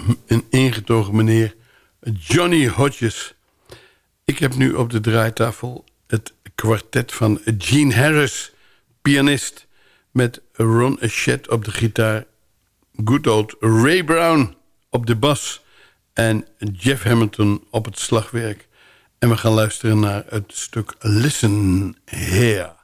een ingetogen meneer Johnny Hodges. Ik heb nu op de draaitafel het kwartet van Gene Harris, pianist, met Ron Ashet op de gitaar, good old Ray Brown op de bas en Jeff Hamilton op het slagwerk. En we gaan luisteren naar het stuk Listen Here.